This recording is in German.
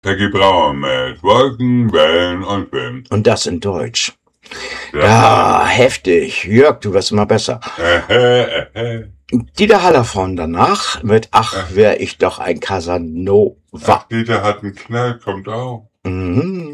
Peggy Brauer mit Wolken, Wellen und Wind. Und das in Deutsch. Ja. Ja, heftig. Jörg, du wirst immer besser. Dieter Hallervorden danach mit Ach, wär ich doch ein Casanova. Dieter hat einen Knall, kommt auch. Mhm.